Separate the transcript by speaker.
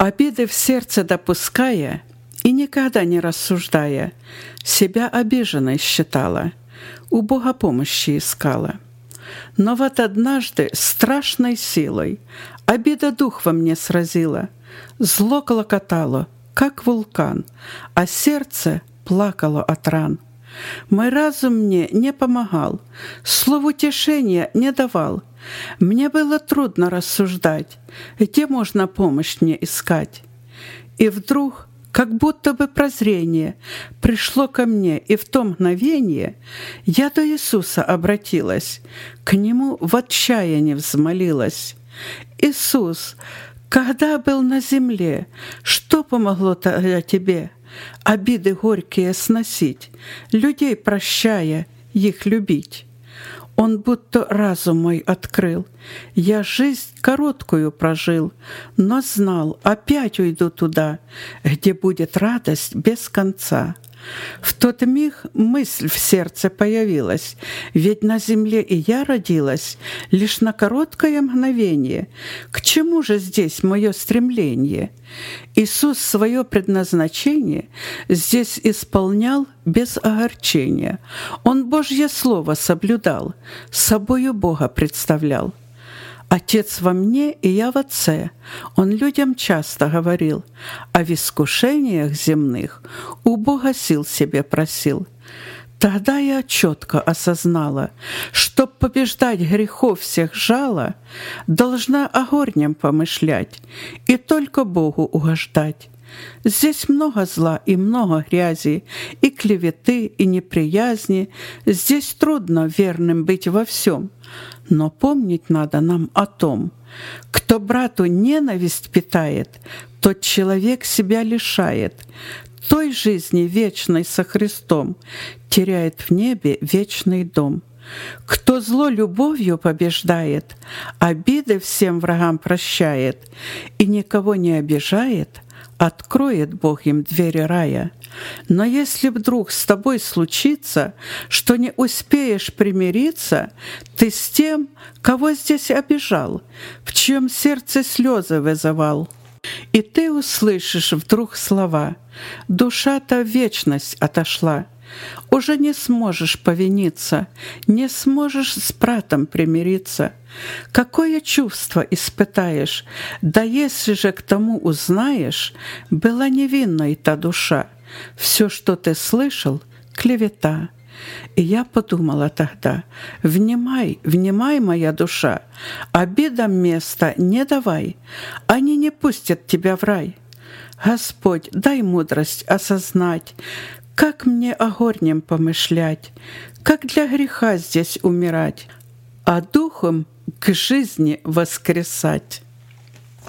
Speaker 1: Обиды в сердце допуская и никогда не рассуждая, себя обиженной считала, у Бога помощи искала. Но вот однажды страшной силой обида дух во мне сразила, зло клокотало, как вулкан, а сердце плакало от ран. Мой разум мне не помогал, слов утешения не давал. Мне было трудно рассуждать, где можно помощь мне искать. И вдруг, как будто бы прозрение пришло ко мне, и в то мгновение я до Иисуса обратилась, к Нему в отчаянии взмолилась. «Иисус, когда был на земле, что помогло тогда Тебе? Обиды горькие сносить, людей прощая, их любить». Он будто разум мой открыл. Я жизнь короткую прожил, но знал, опять уйду туда, где будет радость без конца. В тот миг мысль в сердце появилась, ведь на земле и я родилась лишь на короткое мгновение. К чему же здесь мое стремление? Иисус свое предназначение здесь исполнял без огорчения. Он Божье Слово соблюдал, собою Бога представлял. Отец во мне, и я в Отце. Он людям часто говорил, а в искушениях земных у Бога сил себе просил. Тогда я четко осознала, чтоб побеждать грехов всех жало, должна о горнем помышлять и только Богу угождать. Здесь много зла и много грязи, и клеветы, и неприязни. Здесь трудно верным быть во всем. Но помнить надо нам о том, кто брату ненависть питает, тот человек себя лишает, той жизни вечной со Христом теряет в небе вечный дом. Кто зло любовью побеждает, обиды всем врагам прощает и никого не обижает, откроет Бог им двери рая. Но если вдруг с тобой случится, что не успеешь примириться, ты с тем, кого здесь обижал, в чьем сердце слезы вызывал, и ты услышишь вдруг слова: «Душа-то в вечность отошла». Уже не сможешь повиниться, не сможешь с братом примириться. Какое чувство испытаешь? Да если же к тому узнаешь, была невинной та душа, все, что ты слышал, клевета. И я подумала тогда: внимай, внимай, моя душа, обидам места не давай, они не пустят тебя в рай. Господь, дай мудрость осознать, как мне о горнем помышлять, как для греха здесь умирать, а духом к жизни воскресать.